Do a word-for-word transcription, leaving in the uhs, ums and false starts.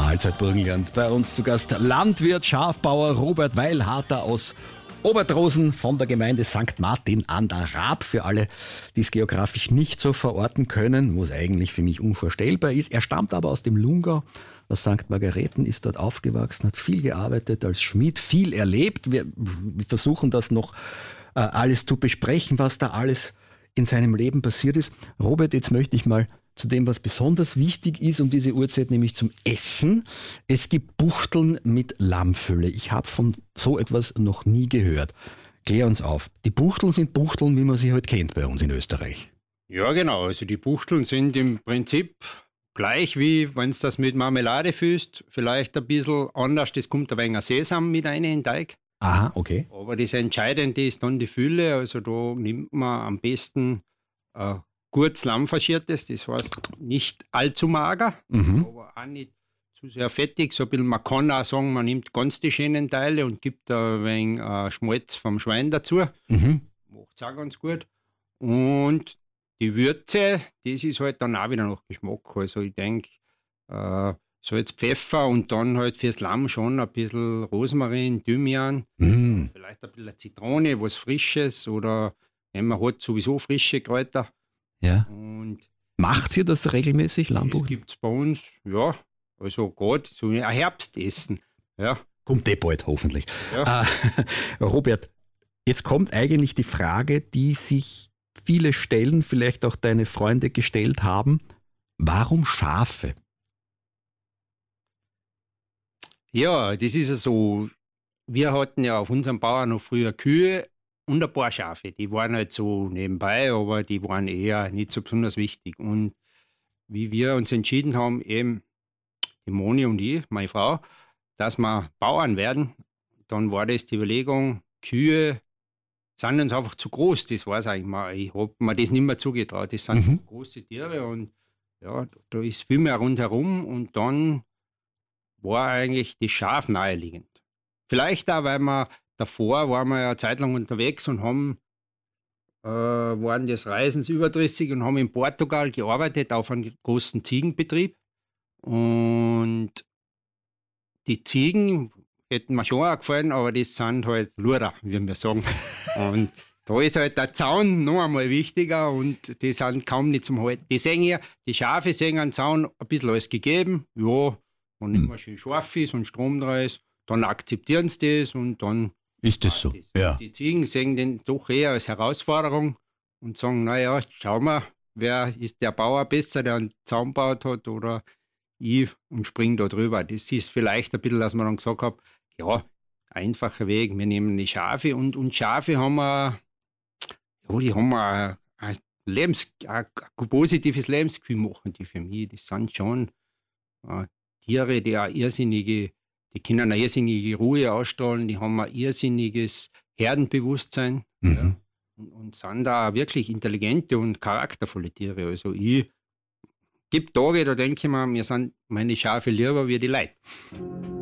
Mahlzeit Burgenland. Bei uns zu Gast Landwirt, Schafbauer Robert Weilharter aus Obertrosen von der Gemeinde Sankt Martin an der Raab. Für alle, die es geografisch nicht so verorten können, wo es eigentlich für mich unvorstellbar ist. Er stammt aber aus dem Lungau, aus Sankt Margareten, ist dort aufgewachsen, hat viel gearbeitet als Schmied, viel erlebt. Wir versuchen das noch äh, alles zu besprechen, was da alles in seinem Leben passiert ist. Robert, jetzt möchte ich mal zu dem, was besonders wichtig ist um diese Uhrzeit, nämlich zum Essen. Es gibt Buchteln mit Lammfülle. Ich habe von so etwas noch nie gehört. Klär uns auf. Die Buchteln sind Buchteln, wie man sie halt kennt bei uns in Österreich. Ja, genau. Also die Buchteln sind im Prinzip gleich wie, wenn du das mit Marmelade fühlst, vielleicht ein bisschen anders. Das kommt ein wenig Sesam mit rein in den Teig. Aha, okay. Aber das Entscheidende ist dann die Fülle. Also da nimmt man am besten äh, gutes Lamm faschiertes, das heißt nicht allzu mager, Mhm. aber auch nicht zu sehr fettig. So ein bisschen, man kann auch sagen, man nimmt ganz die schönen Teile und gibt ein wenig äh, Schmalz vom Schwein dazu. Mhm. Macht es auch ganz gut. Und die Würze, das ist halt dann auch wieder nach Geschmack. Also ich denke, äh, Salz, Pfeffer und dann halt fürs Lamm schon ein bisschen Rosmarin, Thymian, Mhm. vielleicht ein bisschen Zitrone, was Frisches oder wenn man hat sowieso frische Kräuter. Ja. Und Macht ihr das regelmäßig, das Lammbuch? gibt es bei uns, ja, also gerade so ein Herbstessen. Ja, Kommt eh bald, hoffentlich. ja. Äh, Robert, jetzt kommt eigentlich die Frage, die sich viele stellen, vielleicht auch deine Freunde gestellt haben. Warum Schafe? ja, das ist ja so. Wir hatten ja auf unserem Bauer noch früher Kühe und ein paar Schafe. Die waren halt so nebenbei, aber die waren eher nicht so besonders wichtig. Und wie wir uns entschieden haben, eben die Moni und ich, meine Frau, dass wir Bauern werden, dann war das die Überlegung, Kühe sind uns einfach zu groß. Das war es eigentlich mal. Ich habe mir das nicht mehr zugetraut. Das sind Mhm. große Tiere und ja, da ist viel mehr rundherum und dann war eigentlich das Schaf naheliegend. Vielleicht auch, weil wir davor waren wir ja eine Zeit lang unterwegs und haben, äh, waren des Reisens überdrüssig und haben in Portugal gearbeitet auf einem großen Ziegenbetrieb. Und die Ziegen hätten mir schon auch gefallen, aber das sind halt Luder, wie wir sagen. Und da ist halt der Zaun noch einmal wichtiger und die sind kaum nicht zum Halten. Die sehen ja, die Schafe sehen am Zaun ein bisschen alles gegeben. Ja, wenn nicht mehr schön scharf ist und Strom da ist, dann akzeptieren sie das und dann Ist das passt so? das. Ja. Die Ziegen sehen den doch eher als Herausforderung und sagen, naja, schauen wir, wer ist der Bauer besser, der einen Zaun gebaut hat oder ich und springe da drüber. Das ist vielleicht ein bisschen, dass man dann gesagt hat, ja, einfacher Weg, wir nehmen die Schafe und, und Schafe haben wir, ja, die haben wir ein, Lebens, ein, ein positives Lebensgefühl machen die für mich. Das sind schon äh, Tiere, die auch irrsinnige, die können eine irrsinnige Ruhe ausstrahlen, die haben ein irrsinniges Herdenbewusstsein. Mhm. Ja, und, und sind da wirklich intelligente und charaktervolle Tiere. Also ich gibt Tage, da denke ich mir, mir sind meine Schafe lieber wie die Leute.